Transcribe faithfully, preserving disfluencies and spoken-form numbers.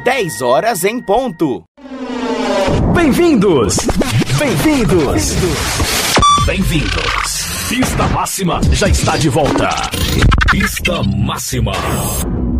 dez horas em ponto. Bem-vindos! Bem-vindos! Bem-vindos! Pista Máxima já está de volta. Pista Máxima.